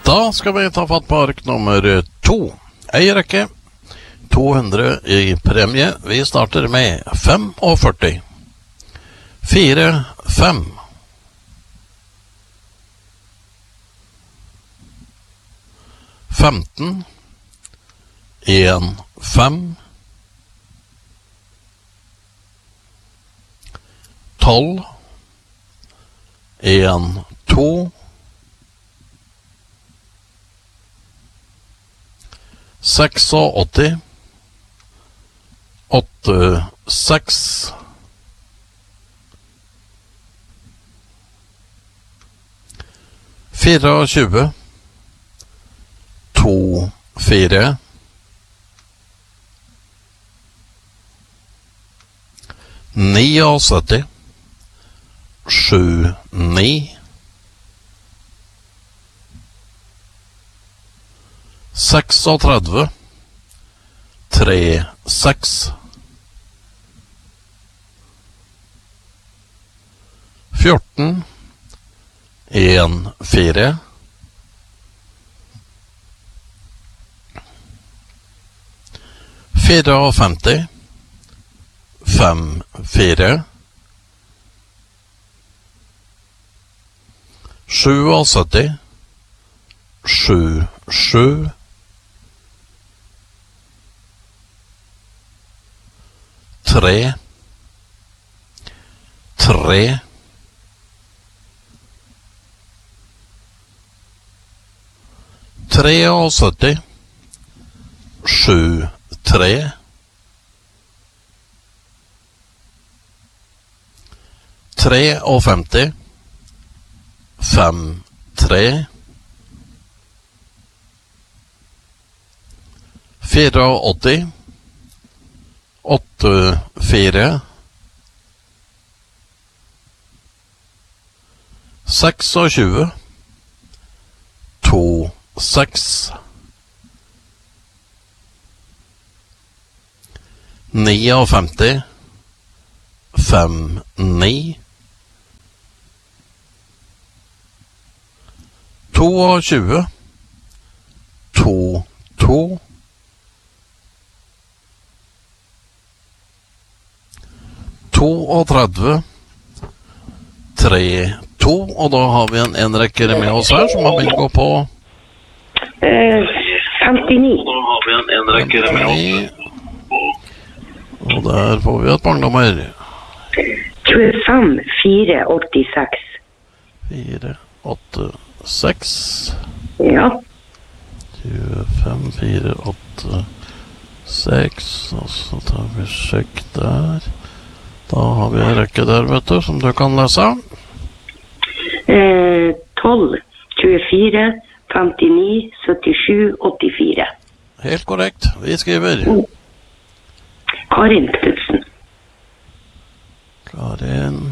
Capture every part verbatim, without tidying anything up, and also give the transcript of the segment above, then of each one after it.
Da skal vi ta fatt på ark nummer to. Ei rekke, to hundre i premie. Vi starter med førtifem. Fire, fem. Femten. En, fem. Tolv. En, to. Seks og åtti. Åtte, seks. Fire og tjue. To, fire. Ni og sytti. Sju, ni. Seks og tredve. Tre, seks. Fjorten. En, fire. Fire og femti. Fem, fire. Sju og sytti. Sju, sju. Tre. Tre. Tre og sytti. Sju, tre. Tre og femti. Fem, tre. Fire og åtti. Åtte, fire. Seks og tjue. To, seks. Ni og femti. Fem, ni. To og tjue. To, to. To og tredve. Tre, to. Og da har vi en enrekker med oss her, som har bingo på uh, femtini. Da har vi en enrekker med oss. Og der får vi et barndommer. tjuefem, fire, åttiseks. Fire, åtte, seks. Ja. tjuefem, fire, åtte, seks. Og så tar vi sjekk der. Da har vi en rekke der, vet du, som du kan lese. Eh, tolv, tjuefire, femtini, syttisju, åttifire. Helt korrekt. Vi skriver. Mm. Karin Knudsen. Karin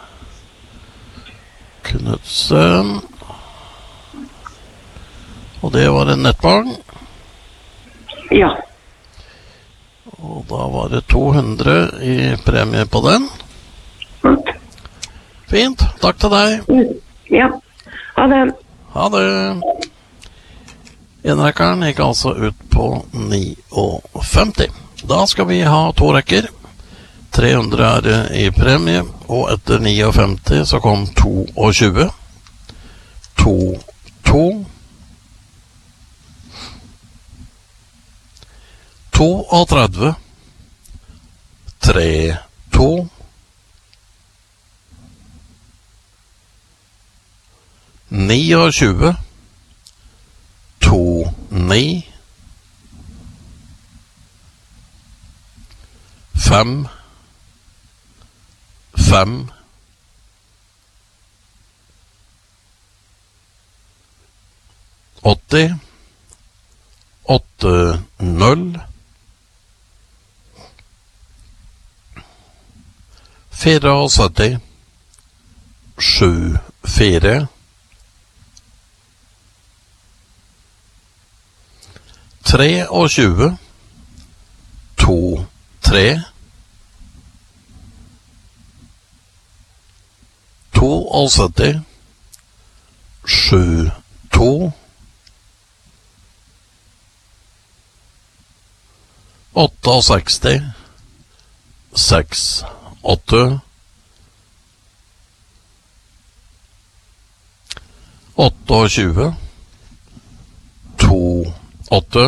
Knudsen. Og det var en nettbarn. Ja. Og da var det to hundre i premie på den. Mm. Fint. Takk til deg. Mm. Ja. Ha det. Ha det. Enrekkeren gikk altså ut på femtini. Da skal vi ha to rekker. tre hundre er det i premie, og etter femtini så kom to og tjue. To, to. To og tredve. Tre, to. Ni og tjue. To, ni. Fem. Fem. Åtti. Åtte, null. Fire og sytti. Sju, fire. Tre og tjue. To, tre. To og sytti. Sju, to. seksti, seks, åtte, tjueåtte, to, åtte,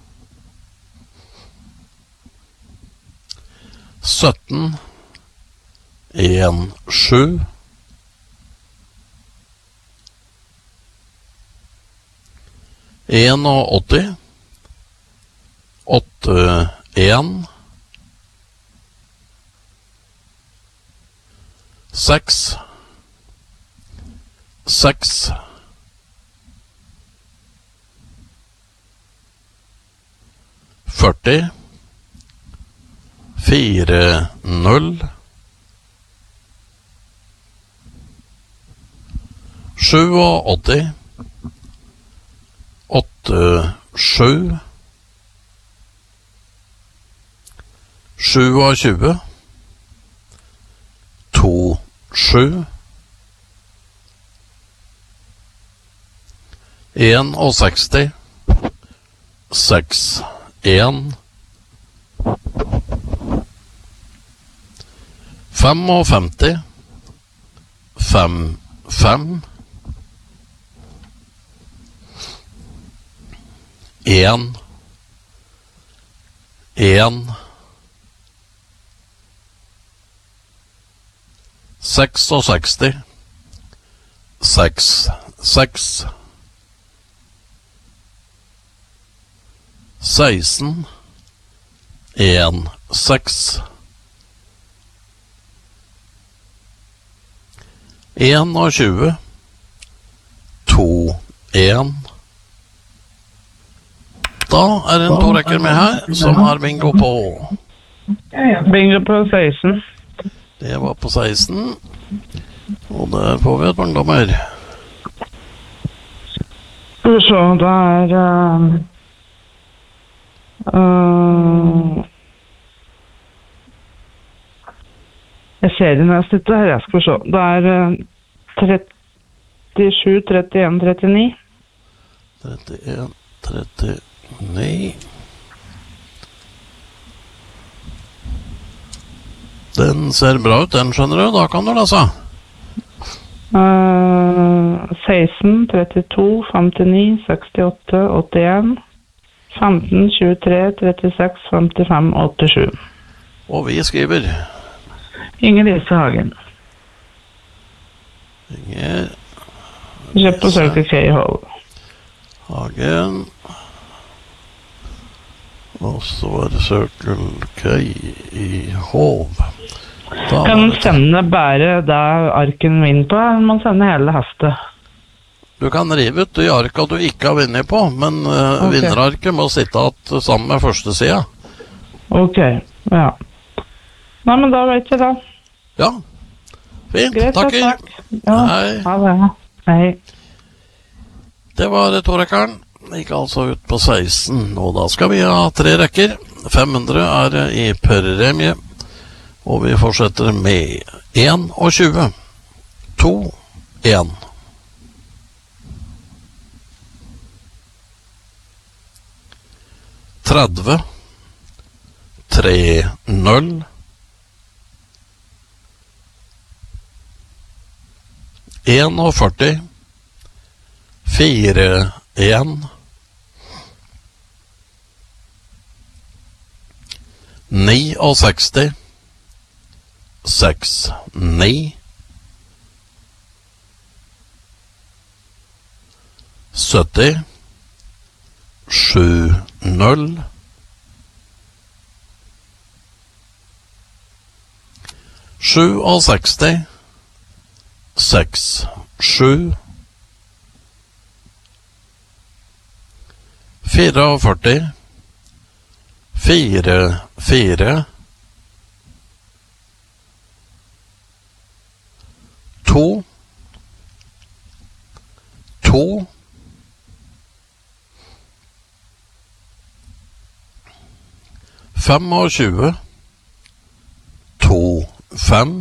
sytten, en, sju, åtti, åtte, en, seks, seks, førti, fire, null, åtti, åtte, sju, tjue, to, sju, seksti, seks, en, femti, fem, fem, en, en, sekstiseks, seks, seks, seksten, en, seks, tjueen, to, en. Da er det en to rekker med her, som har bingo på. Bingo på seksten. Det var på seksten, og der får vi et barndommer. Skal vi se, det er... Uh, uh, jeg ser det når jeg sitter her, jeg skal vi se. Det er uh, trettisju, trettien, trettini. trettien, trettini... Den ser bra ut, den skjønner du. Da kan du lese. Uh, seksten, trettito, femtini, sekstiåtte, åttien, femten, tjuetre, trettiseks, femtifem, åttisju. Og vi skriver Inger Lise Hagen. Inger Kjøpt på Circle K Hall. Hagen. Og så var det Circle K i Hov. Da Kan man var det- sende bare der arken min på, eller må man sende hele heftet? Du kan rive ut de arka du ikke har vunnet på, men uh, Ok. vinnerarket må sitte at sammen med første sida. Ok, ja. Nei, men da vet jeg det. Ja. Fint. Greit, Takker. takk. Ja, Hei. ha det. Hei. Det var torekkeren. Gikk altså ut på seksten, og da skal vi ha tre rekker. fem hundre er det i premie, og vi fortsetter med tjue, to, en. tretti, tre, null. førti, fire, en. seksti, seks, ni. sytti, sju, null. seksti, seks, sju. førti, fire, fire. To, to. tjue, to, fem.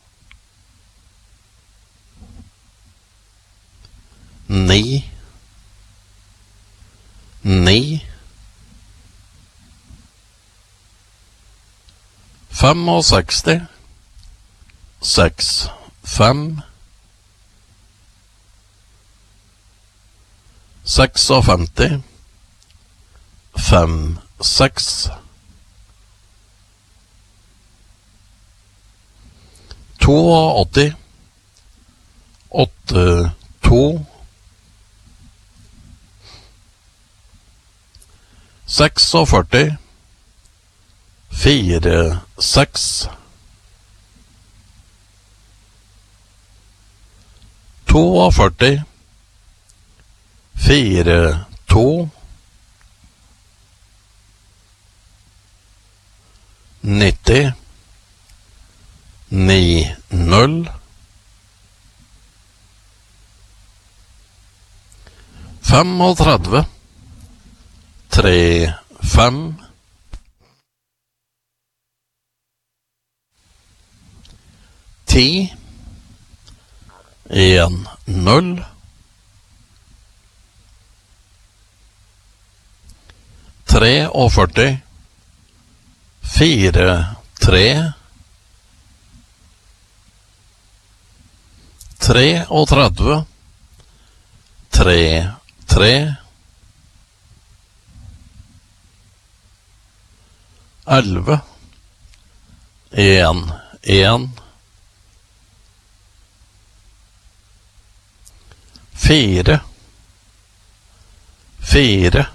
Ni, ni. femogseksti, seks, fem, seksogfemti, fem, seks, åttito, åtte, to, seksogførti, fire, seks, førtito, fire, to, nitti, ni, null, femogtredve, tre, fem, ti, en, null, treogførti, fire, tre, treogtredve, tre, tre, elleve, en, en, fire, fire.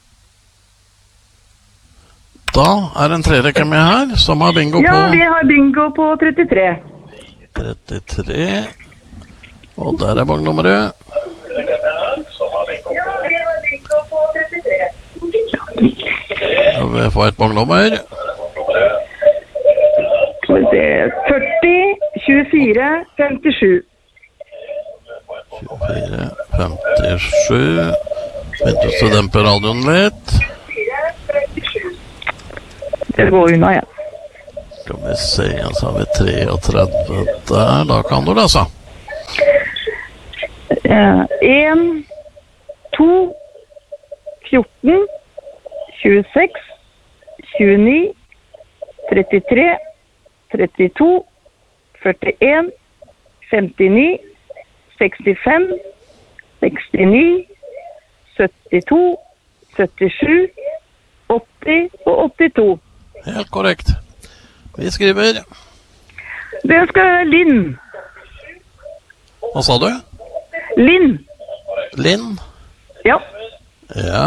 Da er en trerekke med her, som har bingo på... Ja, vi har bingo på trettitre. trettitre, og der er bongnummeret. Da vil jeg få et bongnummer. førti, tjuefire, femtisju. tjuefire, femtisju. Vent oss å dempe radioen litt. Det går unna, ja. Skal vi se, så har vi treogtredve der. Da kan du lese. En, to, fjorten, tjueseks, tjueni, trettitre, trettito, førtien, femtini, sekstifem, sekstini, syttito, syttisju, åtti og åttito. Helt korrekt. Vi skriver... Det skal Linn. Hva sa du? Linn. Linn? Ja. Ja.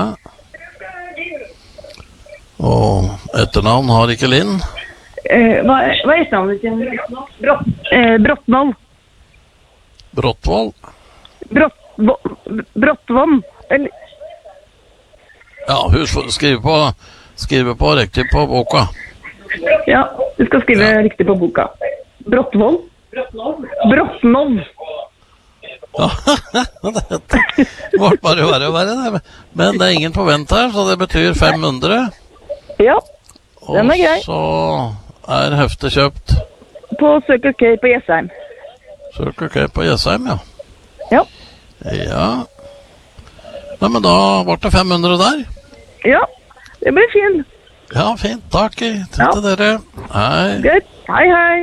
Og etternavn har ikke Linn. Eh, hva, hva er etternavnet til? Brott, eh, Brottvold. Brottvold? Brott, Brottvold. Eller... Ja, hun skriver på, skriver på riktig på boka. Ja, du skal skrive ja. riktig på boka. Brottvold. Brottvold. Ja, det må bare være å være det. Men det er ingen på vent her, så det betyr fem hundre. Ja, den er grei. Og så er heftet kjøpt på Circle K på Jessheim. Circle K på Jessheim, ja. Ja. Ja. Nei, men da var det fem hundre der. Ja, det blir fint. Ja, fint. Takk til ja. dere. Hei. Greit. Hei, hei.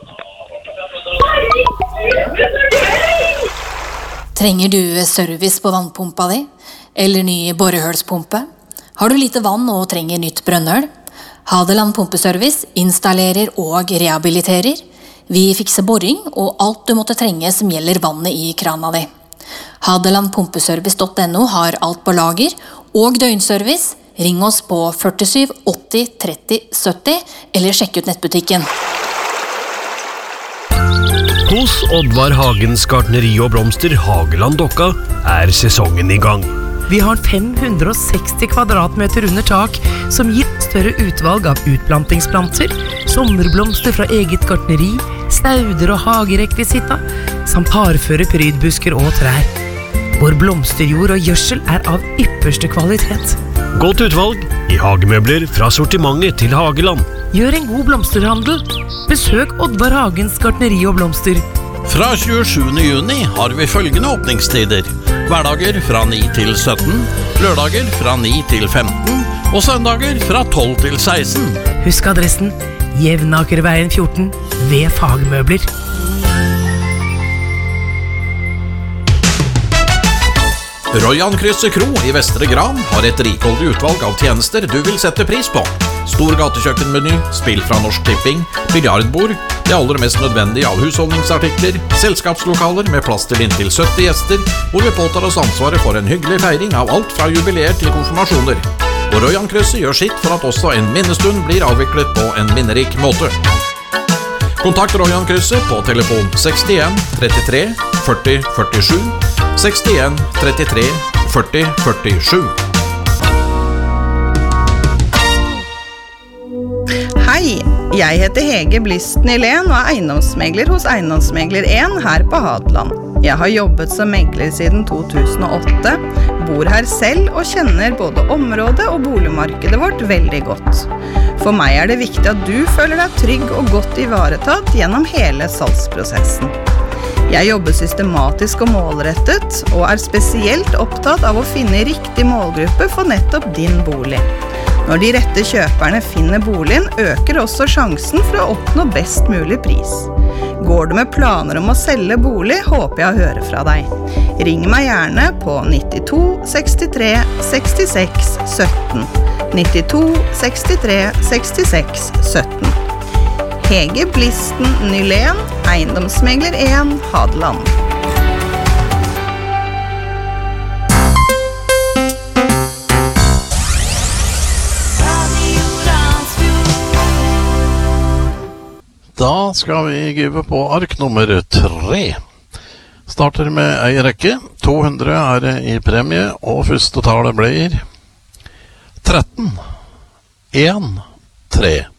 Trenger du service på vannpumpa di? Eller ny borehølspumpe? Har du lite vann og trenger nytt brønnøl? Hadeland Pumpeservice installerer og rehabiliterer. Vi fikser boring og alt du måtte trenge som gjelder vannet i krana di. hadeland pumpeservice punktum no har alt på lager og døgnservice. Ring oss på førtisju åtti tretti sytti eller sjekk ut nettbutikken. Hos Oddvar Hagens gartneri og blomster Hageland Dokka er sesongen i gang. Vi har fem hundre og seksti kvadratmeter under tak, som gir større utvalg av utplantingsplanter, sommerblomster fra eget gartneri, stauder og hagerekvisita, samt hardføre prydbusker og trær. Vår blomsterjord og gjødsel er av ypperste kvalitet. Godt utvalg i hagemøbler fra sortimentet til Hageland. Gjør en god blomsterhandel. Besøk Oddvar Hagens gartneri og blomster. Fra tjuesjuende juni har vi følgende åpningstider. Hverdager fra ni til sytten, lørdager fra ni til femten og søndager fra tolv til seksten. Husk adressen Jevnakerveien fjorten ved Fagmøbler. Royan Krysset Kro i Vestre Gran har et rikholdig utvalg av tjenester du vil sette pris på. Stor gatekjøkkenmeny, spill fra Norsk Tipping, biljardbord, det aller mest nødvendige av husholdningsartikler, selskapslokaler med plass til inntil sytti gjester, hvor vi påtar oss ansvaret for en hyggelig feiring av alt fra jubileer til konfirmasjoner. Og Royan Krysset gjør sitt for at også en minnestund blir avviklet på en minnerik måte. Kontakt Royan Krysset på telefon sekstien trettitre førti førtisju, sekstien trettitre førti førtisju. Hei, jeg heter Hege Blisten Nylén og er eiendomsmegler hos Eiendomsmegler en her på Hadeland. Jeg har jobbet som megler siden to tusen og åtte, bor her selv og kjenner både området og boligmarkedet vårt veldig godt. For meg er det viktig at du føler deg trygg og godt ivaretatt gjennom hele salgsprosessen. Jeg jobber systematisk og målrettet, og er spesielt opptatt av å finne riktig målgruppe for nettopp din bolig. Når de rette kjøperne finner boligen, øker også sjansen for å oppnå best mulig pris. Går du med planer om å selge bolig, håper jeg å høre fra deg. Ring meg gjerne på nittito sekstitre sekstiseks sytten. nittito sekstitre sekstiseks sytten. Hege Blisten Nylén, Eiendomsmegler en, Hadeland. Da skal vi give på ark nummer tre. Starter med ei rekke. to hundre er det i premie, og første tallet blir tretten. en, tre.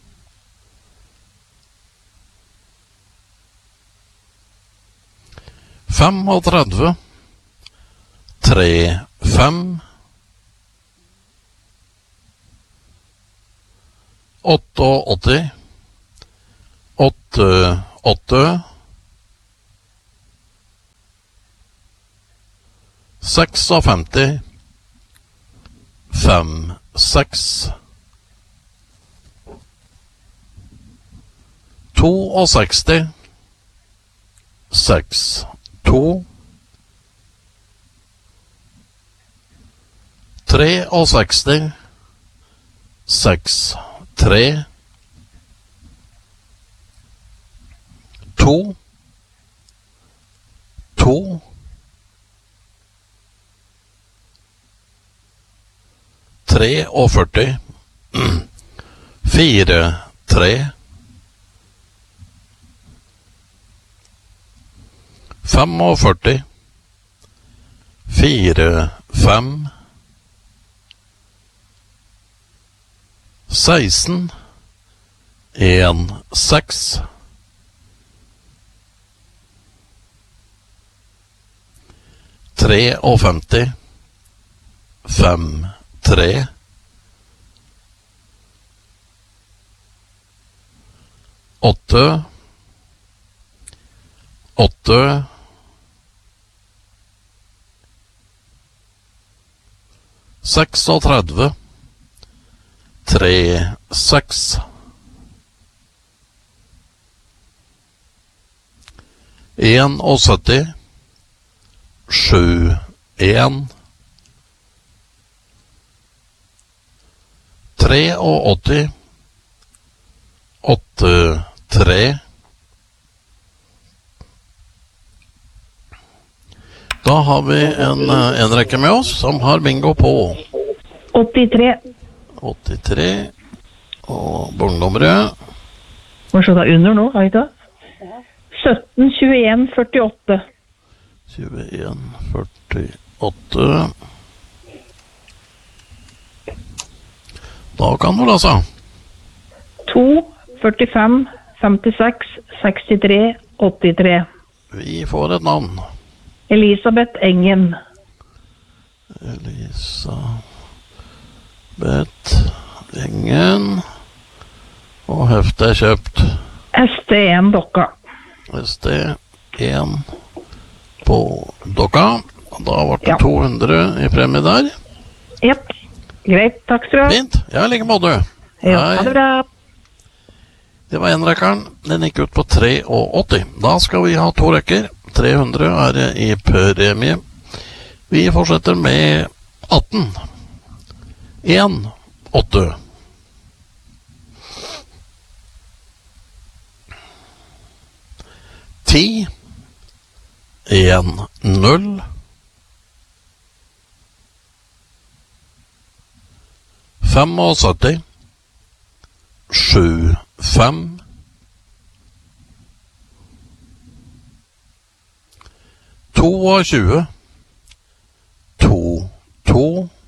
femogtredve. tre, fem. åttiåtte. åtte, åtte. seksogfemti. fem, seks. sekstito. seks, to. sekstito. seks, tre. To, to, tre og førti, fire, tre, fem og førti, fire, fem, seksten, en, seks, tre og femti, fem, tre, åtte, åtte, seksogtredve, tre, seks, en og sytti, sju, en, tre og åtti, åtte, tre. Da har vi en, en rekke med oss som har bingo på åttitre. åttitre, og bongnummeret. Hva skal det under nå, Aida? sytten, tjueen, førtiåtte. tjueen, førtiåtte. Da kan du lese. to, førtifem, femtiseks, sekstitre, åttitre. Vi får et navn. Elisabeth Engen. Elisabeth Engen. Og heftet er kjøpt. S T en Dokka. S T en på Dokka. Da var det Ja. to hundre i premie der. Jepp. Greit, takk skal du ha. Fint. Ja, like måte. Ja, ha det bra. Det var en rekkeren. Den gikk ut på tre åtti. Da skal vi ha to rekker. tre hundre er det i premie. Vi fortsetter med atten. en åtte. ti. en null. syttifem. sju fem. tjue. to to.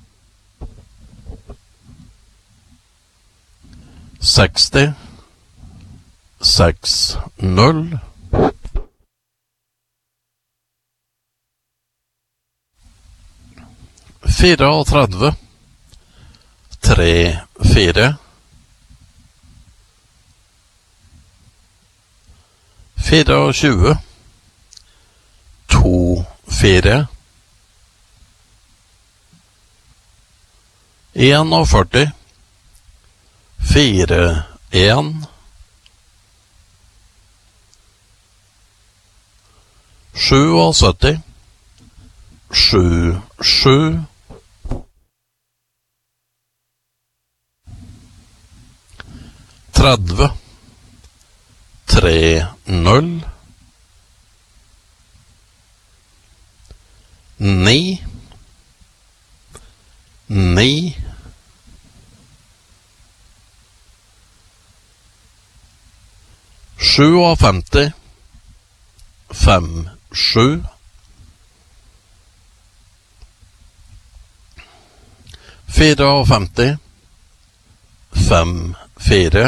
seksti. seks null. trettifire. tre fire. tjue. to fire. førti. fire en. sytti. sju sju. tretti. tre null. ni. ni. femtisju. fem sju. femtifire. fem fire.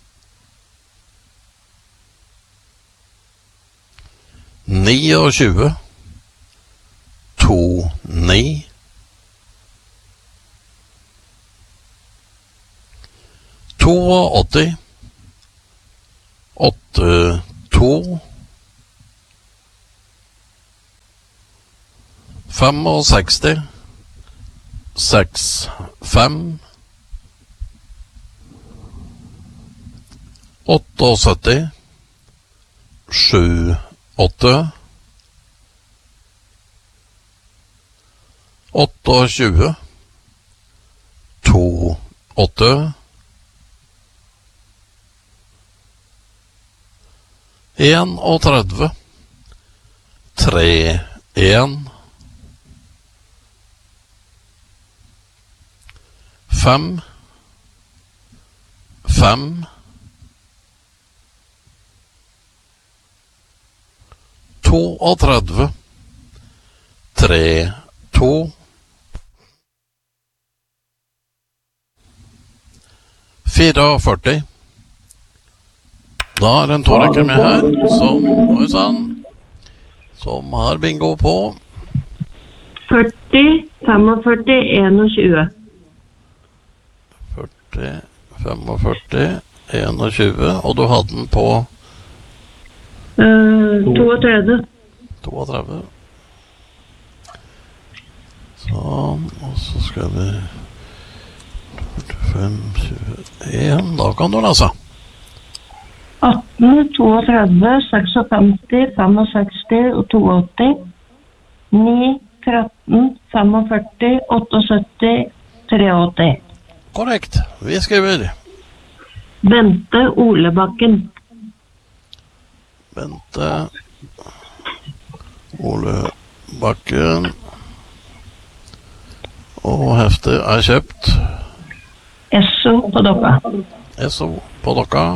tjueni. to ni. åtti. åtte to. seksti. seks fem. sytti. sju åtte. tjue. to åtte. tretti. tre en. fem. fem. trettito. tre to. førtifire. Da er det en tårekker med her som, oi sann, som har bingo på førti, femogførti, tjueen. førti, femogførti, tjueen, og du hadde den på uh, trettito. trettito. Sånn, og så skal vi førtifem, tjueen, da kan du lese. atten, trettito, sekstifem, femtiseks og åtti. ni, tretten, femogførti, syttiåtte, åtti. Korrekt, vi skriver Bente Olebakken. Bente Olebakken. Og heftet er kjøpt. Esso på Dokka. Esso på Dokka.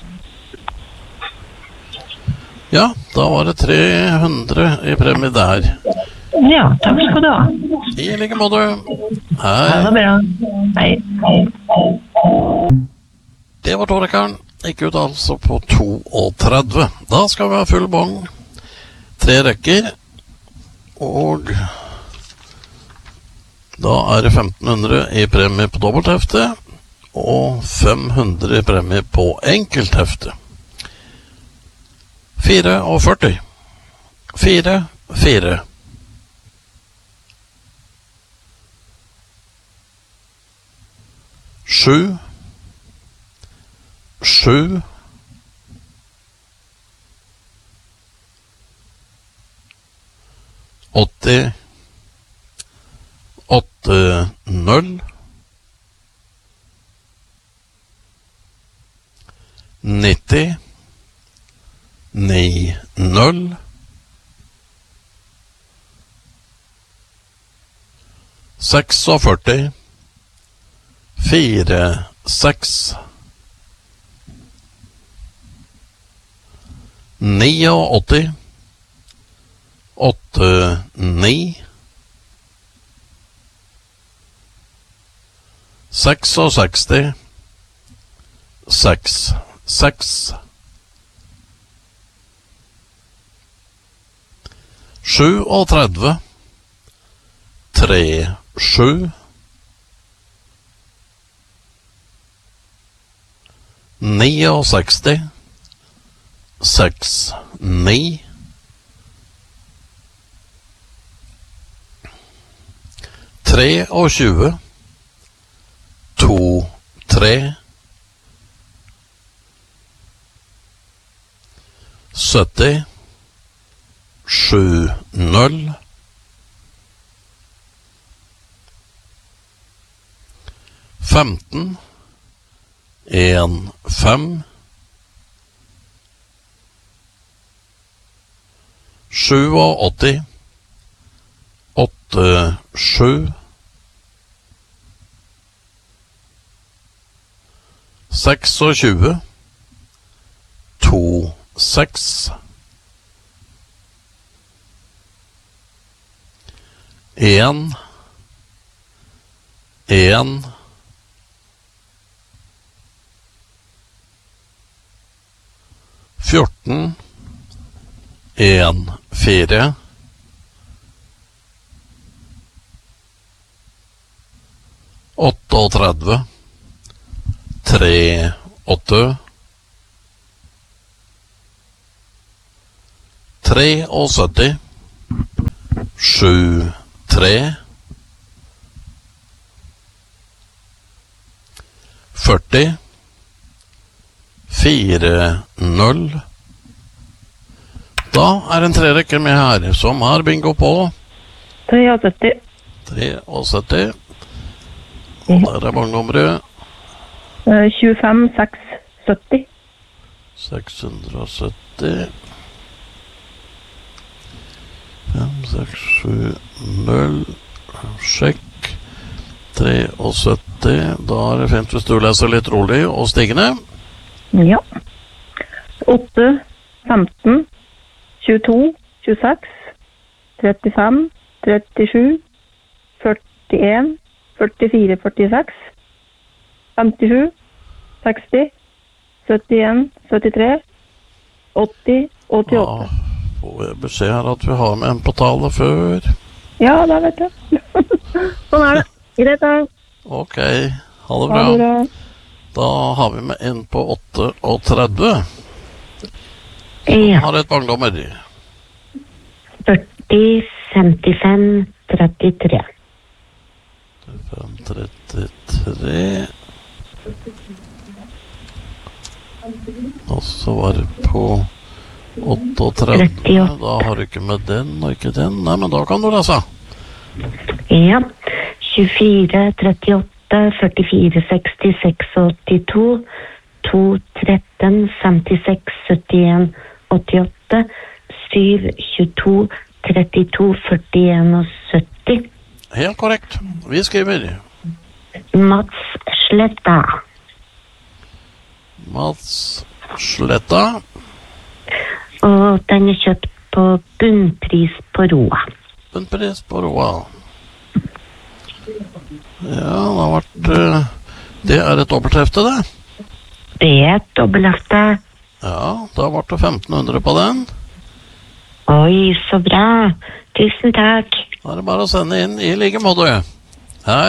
Ja, da var det tre hundre i premie der. Ja, takk skal du ha. I like måte. Hei. Ha det bra. Hei. Det var tårekkeren. Gikk ut altså på trettito. Da skal vi ha full bong. Tre rekker. Og da er det femten hundre i premie på dobbelthefte. Og fem hundre i premie på enkelthefte. Fire og førti. Fire, fire. Sju. Sju. åtte null nitti ni null førtiseks fire seks åttini åtte ni sekstiseks seks seks trettito tre sju sekstini seks ni tjuetre to tre sytti sju null femten en fem åttisju åtte sju tjueseks to seks en en fjorten en fire trettito tre åtte syttitre sju tre førti fire null. Da er en tre rekker med her som har bingo på sytti tre. sytti. Og der er banknummeret tjuefem seks sytti. seks hundre sytti. fem seks sju null. Sjekk. sytti. Da er det fint hvis du leser litt rolig og stigende. Ja. åtte femten tjueto tjueseks trettifem trettisju førtien førtifire førtiseks femtisju seksti syttien syttitre åtti åttiåtte. Ja, får jeg beskjed her at vi har med en på tale før? Ja, da vet jeg. Sånn er det. Greit da. Ok, ha det bra. Ha det bra. Da har vi med en på åtte og tretti. Ja. Har et banknummer. førti femtifem trettitre. femtifem trettitre. Og så var det på trettito. trettiåtte. Da har du ikke med den og ikke den. Nei, men da kan du lese. Ja. tjuefire trettiåtte førtifire sekstiseks åttito to tretten femtiseks syttien åttiåtte syv tjueto trettito førtien og sytti. Helt korrekt. Vi skriver Mats Sletta. Mats Sletta. Og den er kjøpt på bunnpris på Roa. Bunnpris på Roa. Ja, det har vært uh, det er et dobbelthefte, det. Det er et dobbelthefte. Ja, da ble det femten hundre på den. Oi, så bra. Tusen takk. Da er det bare å sende inn i like måte.